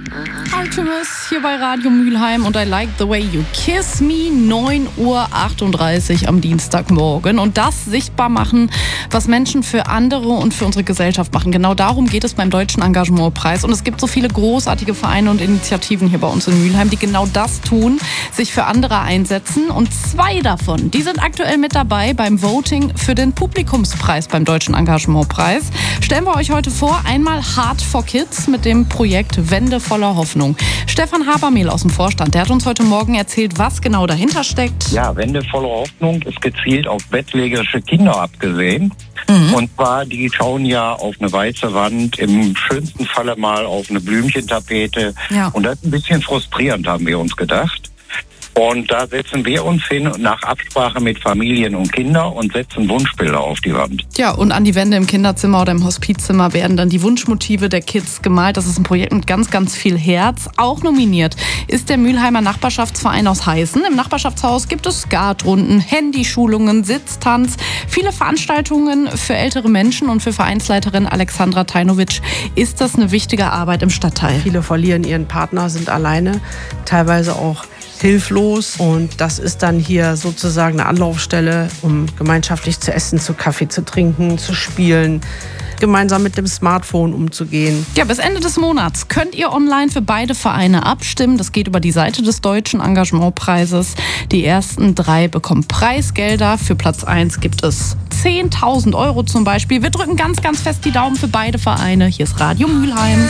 Artemis hier bei Radio Mülheim und I Like the Way You Kiss Me, 9:38 Uhr am Dienstagmorgen. Und das sichtbar machen, was Menschen für andere und für unsere Gesellschaft machen. Genau darum geht es beim Deutschen Engagementpreis. Und es gibt so viele großartige Vereine und Initiativen hier bei uns in Mülheim, die genau das tun, sich für andere einsetzen. Und 2 davon, die sind aktuell mit dabei beim Voting für den Publikumspreis beim Deutschen Engagementpreis. Stellen wir euch heute vor, einmal Heart for Kids mit dem Projekt Wände voller Hoffnung. Stefan Habermehl aus dem Vorstand, der hat uns heute Morgen erzählt, was genau dahinter steckt. Ja, Wände voller Hoffnung ist gezielt auf bettlägerische Kinder abgesehen. Und zwar, die schauen ja auf eine weiße Wand, im schönsten Falle mal auf eine Blümchentapete. Ja. Und das ist ein bisschen frustrierend, haben wir uns gedacht. Und da setzen wir uns hin nach Absprache mit Familien und Kindern und setzen Wunschbilder auf die Wand. Ja, und an die Wände im Kinderzimmer oder im Hospizzimmer werden dann die Wunschmotive der Kids gemalt. Das ist ein Projekt mit ganz, ganz viel Herz. Auch nominiert ist der Mülheimer Nachbarschaftsverein aus Heißen. Im Nachbarschaftshaus gibt es Skatrunden, Handyschulungen, Sitztanz, viele Veranstaltungen für ältere Menschen. Und für Vereinsleiterin Alexandra Tajnovic ist das eine wichtige Arbeit im Stadtteil. Viele verlieren ihren Partner, sind alleine, teilweise auch hilflos, und das ist dann hier sozusagen eine Anlaufstelle, um gemeinschaftlich zu essen, zu Kaffee zu trinken, zu spielen, gemeinsam mit dem Smartphone umzugehen. Ja, bis Ende des Monats könnt ihr online für beide Vereine abstimmen. Das geht über die Seite des Deutschen Engagementpreises. Die ersten 3 bekommen Preisgelder. Für Platz 1 gibt es 10.000 € zum Beispiel. Wir drücken ganz, ganz fest die Daumen für beide Vereine. Hier ist Radio Mülheim.